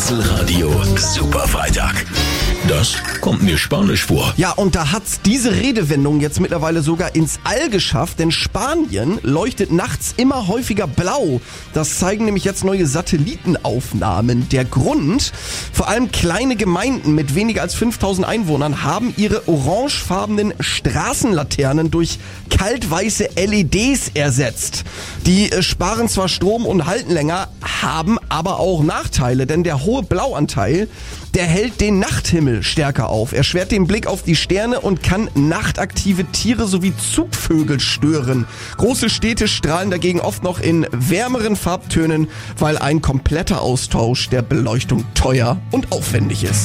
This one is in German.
Einzelradio Superfreitag. Das kommt mir spanisch vor. Ja, und da hat's diese Redewendung jetzt mittlerweile sogar ins All geschafft, denn Spanien leuchtet nachts immer häufiger blau. Das zeigen nämlich jetzt neue Satellitenaufnahmen. Der Grund? Vor allem kleine Gemeinden mit weniger als 5000 Einwohnern haben ihre orangefarbenen Straßenlaternen durch kaltweiße LEDs ersetzt. Die sparen zwar Strom und halten länger, haben aber auch Nachteile, denn der hohe Blauanteil, der hält den Nachthimmel stärker auf. Er schwert den Blick auf die Sterne und kann nachtaktive Tiere sowie Zugvögel stören. Große Städte strahlen dagegen oft noch in wärmeren Farbtönen, weil ein kompletter Austausch der Beleuchtung teuer und aufwendig ist.